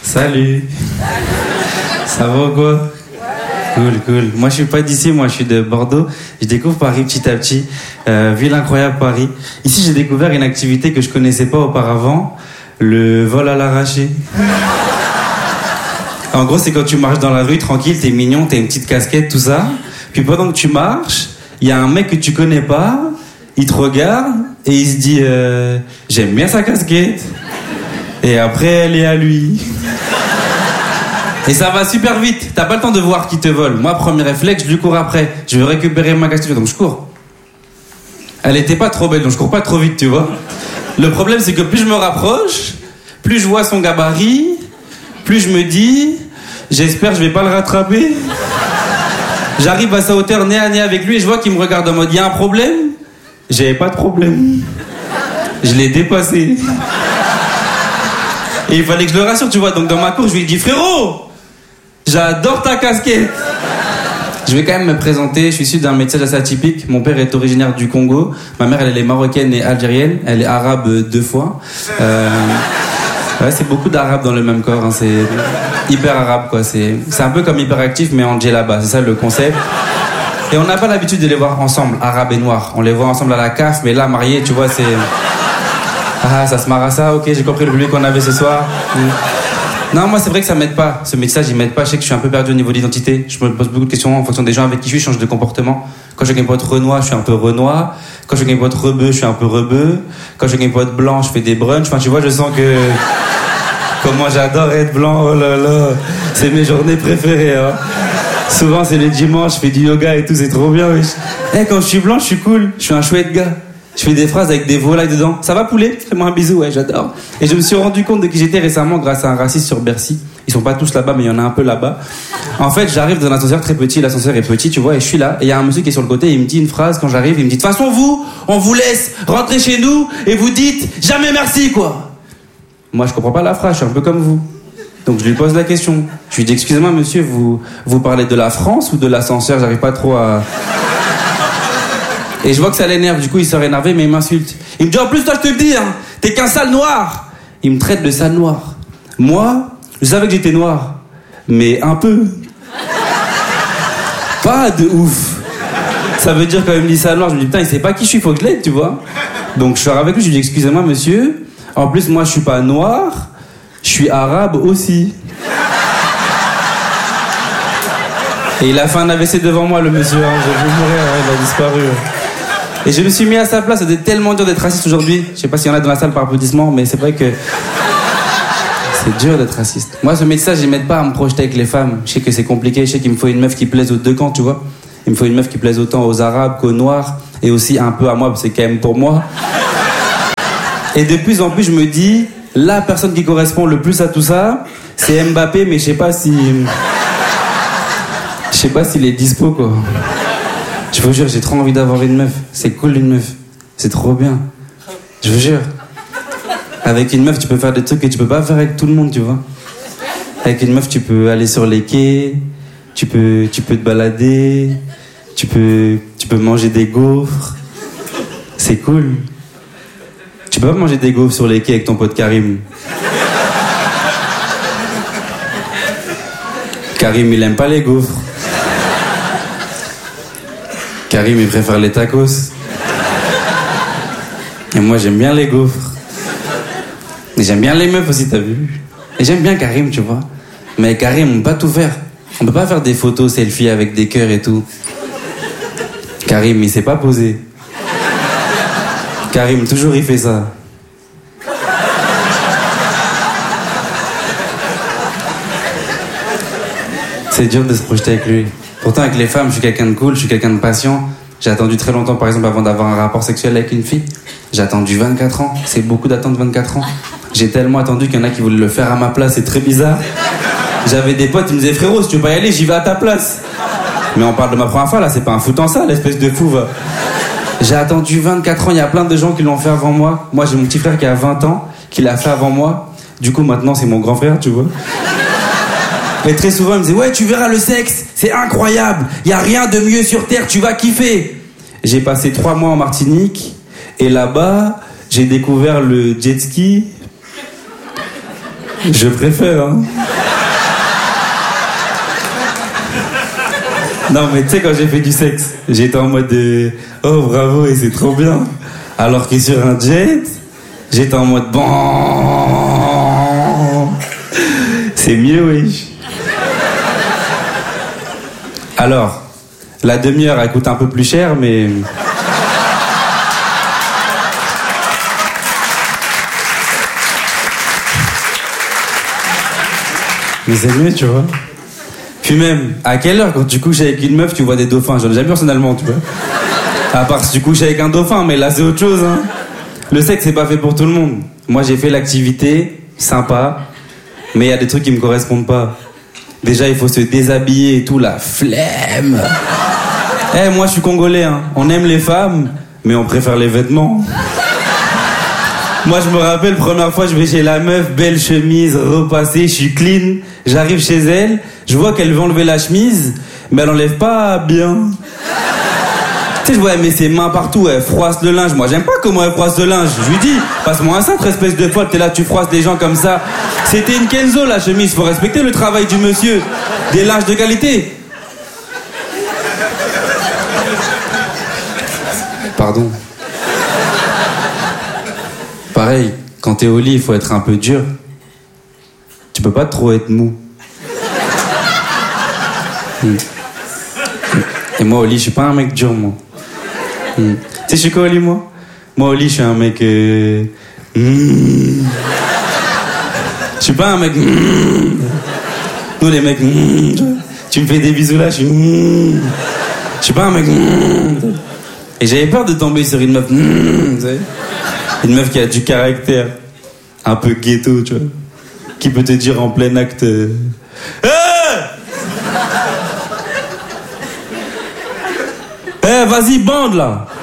Salut. Ça va ou quoi? Cool. Moi, je suis pas d'ici, moi, je suis de Bordeaux. Je découvre Paris petit à petit. Ville incroyable, Paris. Ici, j'ai découvert une activité que je connaissais pas auparavant. Le vol à l'arraché. En gros, c'est quand tu marches dans la rue, tranquille, t'es mignon, t'as une petite casquette, tout ça. Puis pendant que tu marches, il y a un mec que tu connais pas, il te regarde et il se dit j'aime bien sa casquette. Et après, elle est à lui. Et ça va super vite. T'as pas le temps de voir qui te vole. Moi, premier réflexe, je lui cours après. Je veux récupérer ma casquette, donc je cours. Elle était pas trop belle, donc je cours pas trop vite, tu vois. Le problème, c'est que plus je me rapproche, plus je vois son gabarit, plus je me dis, j'espère que je vais pas le rattraper. J'arrive à sa hauteur, nez à nez avec lui, et je vois qu'il me regarde en mode, y a un problème? J'avais pas de problème. Je l'ai dépassé. Et il fallait que je le rassure, tu vois. Donc dans ma cour, je lui ai dit, frérot, j'adore ta casquette. Je vais quand même me présenter. Je suis issu d'un métissage assez atypique. Mon père est originaire du Congo. Ma mère, elle est marocaine et algérienne. Elle est arabe 2 fois. Ouais, c'est beaucoup d'arabes dans le même corps. Hein. C'est hyper arabe, quoi. C'est un peu comme hyperactif, mais en djellaba. C'est ça le concept. Et on n'a pas l'habitude de les voir ensemble, arabes et noirs. On les voit ensemble à la CAF, mais là, mariés, tu vois, c'est... Ah, ça se marre à ça, ok, j'ai compris le public qu'on avait ce soir. Non, moi, c'est vrai que ça m'aide pas. Ce métissage, il m'aide pas. Je sais que je suis un peu perdu au niveau d'identité. Je me pose beaucoup de questions en fonction des gens avec qui je change de comportement. Quand je suis avec mes potes renois, je suis un peu renois. Quand je suis avec mes potes rebeux, je suis un peu rebeux. Quand je suis avec mes potes blancs, je fais des brunchs. Enfin, tu vois, je sens que... Comment j'adore être blanc, oh là là. C'est mes journées préférées, hein. Souvent, c'est les dimanches, je fais du yoga et tout, c'est trop bien, wesh. Quand je suis blanc, je suis cool. Je suis un chouette gars. Je fais des phrases avec des volailles dedans. Ça va, poulet? Fais-moi un bisou, ouais, j'adore. Et je me suis rendu compte de qui j'étais récemment grâce à un raciste sur Bercy. Ils sont pas tous là-bas, mais il y en a un peu là-bas. En fait, j'arrive dans un ascenseur très petit. L'ascenseur est petit, tu vois, et je suis là. Et il y a un monsieur qui est sur le côté, et il me dit une phrase quand j'arrive. Il me dit, de toute façon, vous, on vous laisse rentrer chez nous et vous dites jamais merci, quoi. Moi, je comprends pas la phrase, je suis un peu comme vous. Donc je lui pose la question. Je lui dis, excusez-moi monsieur, vous parlez de la France ou de l'ascenseur? J'arrive pas trop à... Et je vois que ça l'énerve, du coup il sort énervé, mais il m'insulte. Il me dit, en plus toi je te le dis, hein, t'es qu'un sale noir. Il me traite de sale noir. Moi, je savais que j'étais noir, mais un peu. Pas de ouf. Ça veut dire quand il me dit sale noir, je me dis, putain, il sait pas qui je suis, faut que je l'aide, tu vois. Donc je sors avec lui, je lui dis, excusez-moi monsieur, en plus moi je suis pas noir, je suis arabe aussi. Et il a fait un AVC devant moi, le monsieur, hein. J'ai vu mourir, hein, il a disparu. Et je me suis mis à sa place, c'était tellement dur d'être raciste aujourd'hui. Je sais pas s'il y en a dans la salle par applaudissement, mais c'est vrai que c'est dur d'être raciste. Moi, ce message, il m'aide pas à me projeter avec les femmes. Je sais que c'est compliqué, je sais qu'il me faut une meuf qui plaise aux deux camps, tu vois. Il me faut une meuf qui plaise autant aux arabes qu'aux noirs, et aussi un peu à moi, parce que c'est quand même pour moi. Et de plus en plus, je me dis, la personne qui correspond le plus à tout ça, c'est Mbappé, mais je sais pas s'il est dispo, quoi. Je vous jure, j'ai trop envie d'avoir une meuf. C'est cool, une meuf. C'est trop bien. Je vous jure. Avec une meuf, tu peux faire des trucs que tu peux pas faire avec tout le monde, tu vois. Avec une meuf, tu peux aller sur les quais, tu peux te balader, tu peux manger des gaufres. C'est cool. Tu peux pas manger des gaufres sur les quais avec ton pote Karim. Karim, il aime pas les gaufres. Karim, il préfère les tacos. Et moi, j'aime bien les gaufres. Et j'aime bien les meufs aussi, t'as vu? Et j'aime bien Karim, tu vois. Mais Karim, on peut pas tout faire. On peut pas faire des photos selfie avec des cœurs et tout. Karim, il s'est pas posé. Karim, toujours il fait ça. C'est dur de se projeter avec lui. Pourtant, avec les femmes, je suis quelqu'un de cool, je suis quelqu'un de patient. J'ai attendu très longtemps, par exemple, avant d'avoir un rapport sexuel avec une fille. J'ai attendu 24 ans. C'est beaucoup d'attendre 24 ans. J'ai tellement attendu qu'il y en a qui voulaient le faire à ma place. C'est très bizarre. J'avais des potes, ils me disaient, frérot, si tu veux pas y aller, j'y vais à ta place. Mais on parle de ma première fois, là, c'est pas un foot en ça, l'espèce de fou, va. J'ai attendu 24 ans, il y a plein de gens qui l'ont fait avant moi. Moi, j'ai mon petit frère qui a 20 ans, qui l'a fait avant moi. Du coup, maintenant, c'est mon grand frère, tu vois. Et très souvent, il me disait, ouais, tu verras le sexe, c'est incroyable, il y a rien de mieux sur Terre, tu vas kiffer. J'ai passé 3 mois en Martinique, et là-bas, j'ai découvert le jet ski. Je préfère, hein. Non, mais tu sais, quand j'ai fait du sexe, j'étais en mode de oh bravo et c'est trop bien. Alors que sur un jet, j'étais en mode bon. C'est mieux, wesh. Alors, la demi-heure, elle coûte un peu plus cher, mais. Mais c'est mieux, tu vois. Puis même, à quelle heure, quand tu couches avec une meuf, tu vois des dauphins? J'en ai jamais vu personnellement, tu vois. À part si tu couches avec un dauphin, mais là, c'est autre chose, hein. Le sexe, c'est pas fait pour tout le monde. Moi, j'ai fait l'activité, sympa, mais il y a des trucs qui me correspondent pas. Déjà, il faut se déshabiller et tout, la flemme. Eh, moi, je suis congolais, hein. On aime les femmes, mais on préfère les vêtements. Moi, je me rappelle, première fois, je vais chez la meuf, belle chemise, repassée, je suis clean. J'arrive chez elle, je vois qu'elle veut enlever la chemise, mais elle enlève pas bien. Tu sais, je vois, elle met ses mains partout, elle froisse le linge. Moi, j'aime pas comment elle froisse le linge. Je lui dis, passe-moi un cintre, espèce de folle, t'es là, tu froisses des gens comme ça. C'était une Kenzo, la chemise, faut respecter le travail du monsieur. Des linges de qualité. Pardon. Pareil, quand t'es au lit, il faut être un peu dur. Tu peux pas trop être mou. Et moi, au lit, je suis pas un mec dur, moi. Tu sais, je suis quoi au lit, moi? Moi, au lit, je suis un mec... Je suis pas un mec... Nous, les mecs... Tu me fais des bisous là, je suis... Je suis pas un mec... Et j'avais peur de tomber sur une meuf... Tu sais, une meuf qui a du caractère. Un peu ghetto, tu vois. Qui peut te dire en plein acte... Eh, vas-y, bande, là.